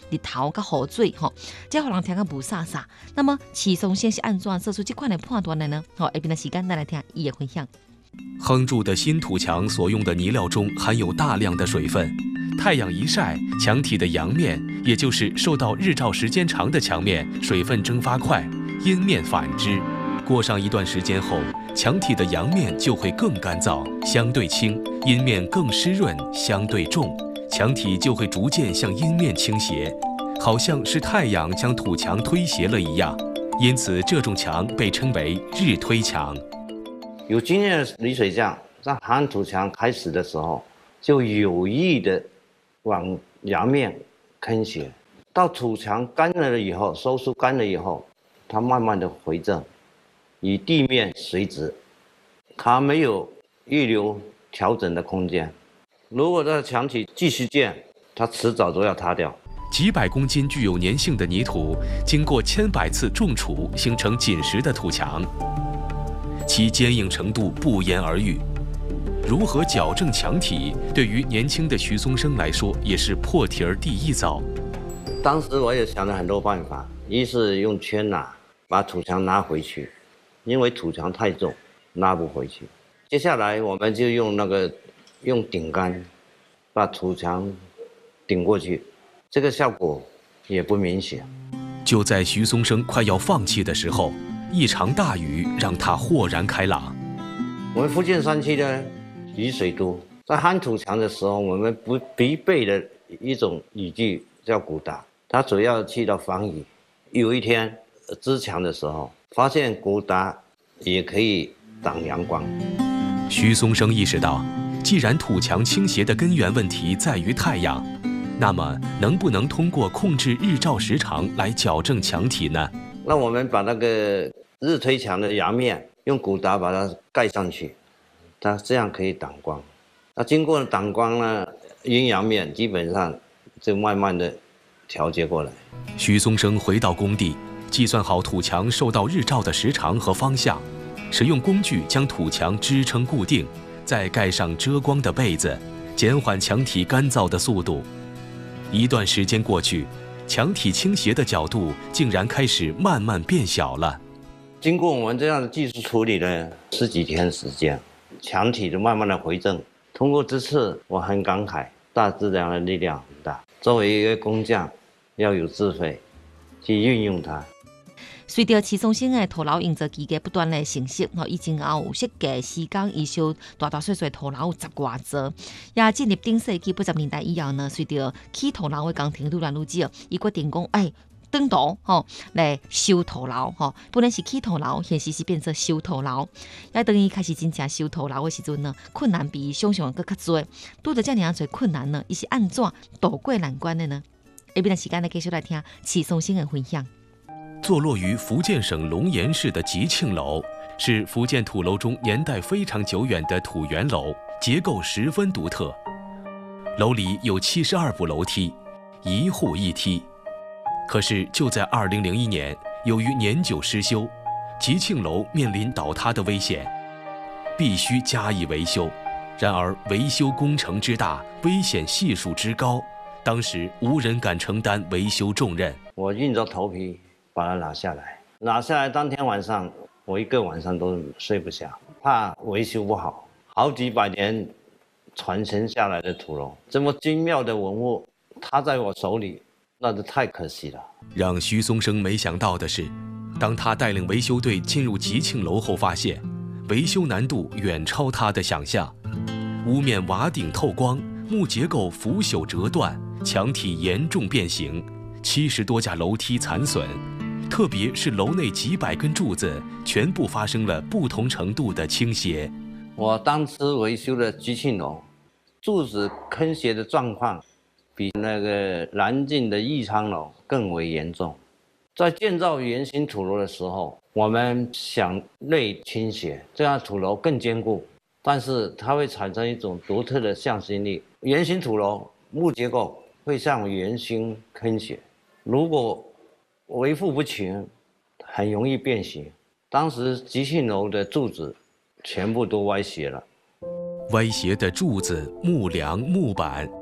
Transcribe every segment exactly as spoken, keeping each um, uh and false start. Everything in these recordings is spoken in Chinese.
日头甲雨水吼，这互人听个无啥啥。那么齐松先是按怎做出这款的判断的呢？好，下边的时间咱来听伊的分享。 夯筑的新土墙所用的泥料中含有大量的水分，太阳一晒，墙体的阳面，也就是受到日照时间长的墙面，水分蒸发快，阴面反之。过上一段时间后，墙体的阳面就会更干燥，相对轻；阴面更湿润，相对重。墙体就会逐渐向阴面倾斜，好像是太阳将土墙推斜了一样。因此，这种墙被称为日推墙。 有经验的泥水匠在夯土墙开始的时候，就有意的往阳面倾斜，到土墙干了以后，收缩干了以后，它慢慢的回正，与地面垂直，它没有预留调整的空间。如果这个墙体继续建，它迟早都要塌掉。 几百公斤具有粘性的泥土，经过千百次重杵，形成紧实的土墙，其坚硬程度不言而喻。如何矫正墙体，对于年轻的徐松生来说，也是破题儿第一遭。 当时我也想了很多办法，一是用圈拿把土墙拿回去，因为土墙太重，拉不回去。接下来我们就用那个用顶杆把土墙顶过去，这个效果也不明显。 就在徐松生快要放弃的时候，一场大雨让他豁然开朗。 我们福建山区呢，雨水多，在夯土墙的时候，我们不必备的一种雨具叫古达，它主要起到防雨。有一天支墙的时候，发现古达也可以挡阳光。 徐松生意识到，既然土墙倾斜的根源问题在于太阳，那么能不能通过控制日照时长来矫正墙体呢？ 那我们把那个日推墙的阳面用古达把它盖上去，它这样可以挡光。那经过挡光呢，阴阳面基本上就慢慢的调节过来。 徐松生回到工地，计算好土墙受到日照的时长和方向，使用工具将土墙支撑固定，再盖上遮光的被子，减缓墙体干燥的速度。一段时间过去，墙体倾斜的角度竟然开始慢慢变小了。 经过我们这样的技术处理了十几天时间，墙体就慢慢的回正。通过这次，我很感慨，大自然的力量很大。作为一个工匠，要有智慧去运用它。 随着齐松生的土楼营造技艺不断的成熟，以前也有设计时间以上大大小小的土楼有十外座。也进入顶世纪八十年代以后呢，随着起土楼的工程愈来愈少，伊决定讲，哎，转图吼来修土楼吼，本来是起土楼，现时是变成修土楼。也等于开始真正修土楼的时阵呢，困难比想象的更较多。拄着这样多困难呢，伊是安怎渡过难关的呢？下边的时间来继续来听齐松生的分享。 坐落于福建省龙岩市的吉庆楼，是福建土楼中年代非常久远的土原楼，结构十分独特。楼里有七十二部楼梯，一户一梯。可是就在二零零一年，由于年久失修，吉庆楼面临倒塌的危险，必须加以维修。然而维修工程之大，危险系数之高，当时无人敢承担维修重任。 我硬着头皮把它拿下来，拿下来当天晚上，我一个晚上都睡不下，怕维修不好。好几百年传承下来的土楼，这么精妙的文物，它在我手里，那就太可惜了。 让徐松生没想到的是，当他带领维修队进入吉庆楼后，发现维修难度远超他的想象。屋面瓦顶透光，木结构腐朽折断，墙体严重变形，七十多架楼梯残损。特别是楼内几百根柱子全部发生了不同程度的倾斜。 我当时维修的吉庆楼，柱子倾斜的状况比那个南靖的义昌楼更为严重。在建造圆形土楼的时候，我们想内倾斜，这样土楼更坚固，但是它会产生一种独特的向心力。圆形土楼木结构会向圆心倾斜，如果维护不全，很容易变形。当时吉庆楼的柱子全部都歪斜了， 歪斜的柱子、木梁、木板，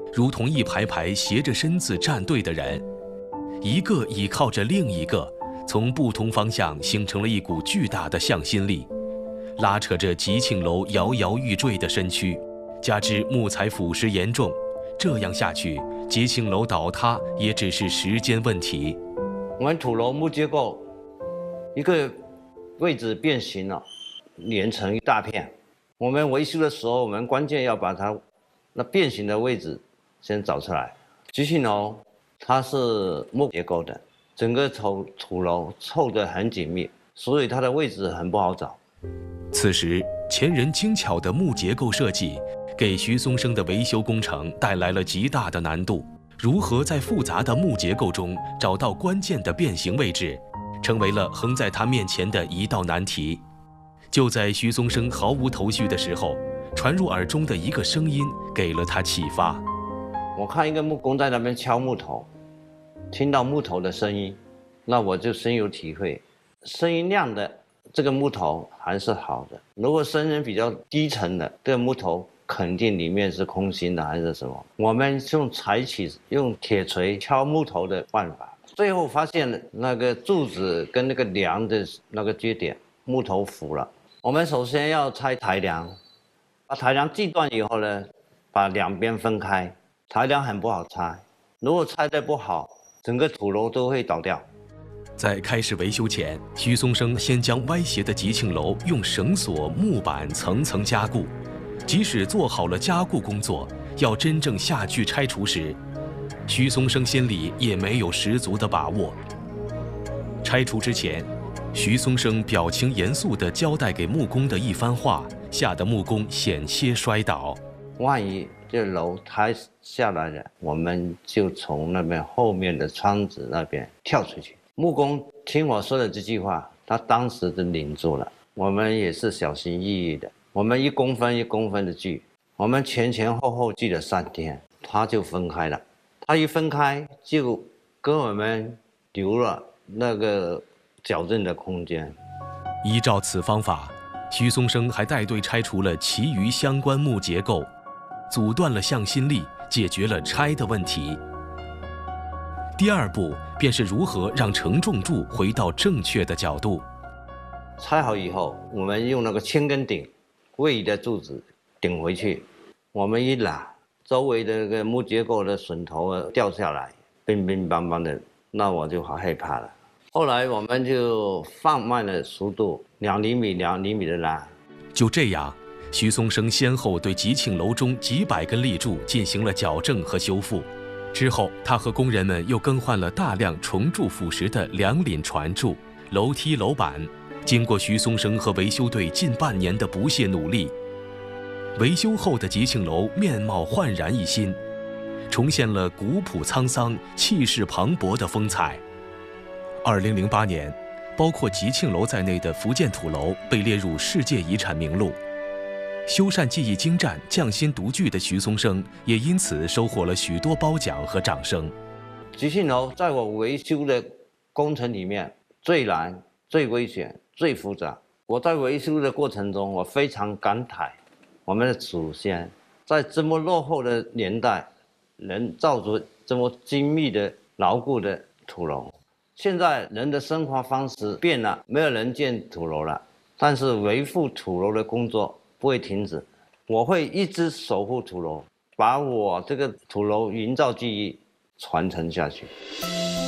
如同一排排斜着身子站队的人，一个倚靠着另一个，从不同方向形成了一股巨大的向心力，拉扯着吉庆楼摇摇欲坠的身躯。加之木材腐蚀严重，这样下去，吉庆楼倒塌也只是时间问题。 我们土楼木结构一个位置变形了，连成一大片。我们维修的时候，我们关键要把它那变形的位置先找出来。吉庆楼它是木结构的，整个土土楼凑得很紧密，所以它的位置很不好找。 此时，前人精巧的木结构设计，给徐松生的维修工程带来了极大的难度。如何在复杂的木结构中找到关键的变形位置，成为了横在他面前的一道难题。就在徐松生毫无头绪的时候，传入耳中的一个声音给了他启发。 我看一个木工在那边敲木头，听到木头的声音，那我就深有体会，声音亮的这个木头还是好的，如果声音比较低沉的这个木头，肯定里面是空心的还是什么。我们用采取用铁锤敲木头的办法，最后发现那个柱子跟那个梁的那个接点木头腐了。我们首先要拆台梁，把台梁锯断以后呢，把两边分开。台梁很不好拆，如果拆得不好，整个土楼都会倒掉。 在开始维修前，徐松生先将歪斜的吉庆楼用绳索、木板层层加固。即使做好了加固工作，要真正下去拆除时，徐松生心里也没有十足的把握。拆除之前，徐松生表情严肃地交代给木工的一番话，吓得木工险些摔倒。 万一这楼塌下来了，我们就从那边后面的窗子那边跳出去。木工听我说的这句话，他当时就拧住了。我们也是小心翼翼的，我们一公分一公分的锯，我们前前后后锯了三天，它就分开了。它一分开，就跟我们留了那个矫正的空间。 依照此方法，徐松生还带队拆除了其余相关木结构，阻断了向心力，解决了拆的问题。第二步便是如何让承重柱回到正确的角度。 拆好以后，我们用那个千根顶位的柱子顶回去，我们一拉，周围的那个木结构的榫头掉下来，乒乒乓乓的，那我就好害怕了。后来我们就放慢了速度，两厘米两厘米的拉。 就这样，徐松生先后对吉庆楼中几百根立柱进行了矫正和修复。之后，他和工人们又更换了大量重铸腐蚀的梁檩船柱、楼梯楼板。经过徐松生和维修队近半年的不懈努力，维修后的吉庆楼面貌焕然一新，重现了古朴沧桑、气势磅礴的风采。二零零八年，包括吉庆楼在内的福建土楼被列入世界遗产名录。修缮技艺精湛、匠心独具的徐松生也因此收获了许多褒奖和掌声。 吉庆楼在我维修的工程里面最难、最危险、最复杂。我在维修的过程中，我非常感慨，我们的祖先在这么落后的年代，能造出这么精密的、牢固的土楼。现在人的生活方式变了，没有人建土楼了，但是维护土楼的工作不会停止，我会一直守护土楼，把我这个土楼营造技艺传承下去。